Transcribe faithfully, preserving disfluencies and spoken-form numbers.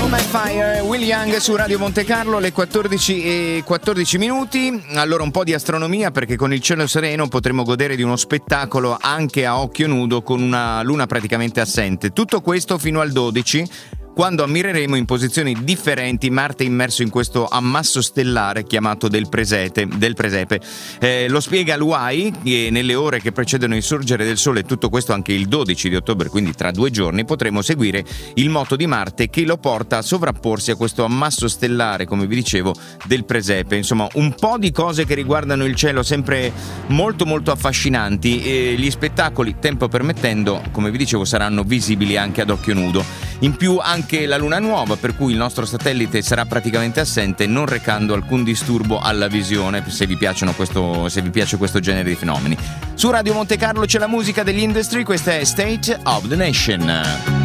My Fire, Will Young su Radio Monte Carlo, le quattordici e quattordici minuti. Allora un po' di astronomia, perché con il cielo sereno potremo godere di uno spettacolo anche a occhio nudo con una luna praticamente assente. Tutto questo fino al dodici, quando ammireremo in posizioni differenti Marte immerso in questo ammasso stellare chiamato del presete, del presepe. Eh, lo spiega l'U A I, e nelle ore che precedono il sorgere del Sole, tutto questo anche il dodici di ottobre, quindi tra due giorni, potremo seguire il moto di Marte che lo porta a sovrapporsi a questo ammasso stellare, come vi dicevo, del presepe. Insomma, un po' di cose che riguardano il cielo sempre molto molto affascinanti, e gli spettacoli, tempo permettendo, come vi dicevo, saranno visibili anche ad occhio nudo. In più anche la luna nuova, per cui il nostro satellite sarà praticamente assente, non recando alcun disturbo alla visione, se vi piacciono questo, se vi piace questo genere di fenomeni. Su Radio Monte Carlo c'è la musica degli Industry, questa è State of the Nation.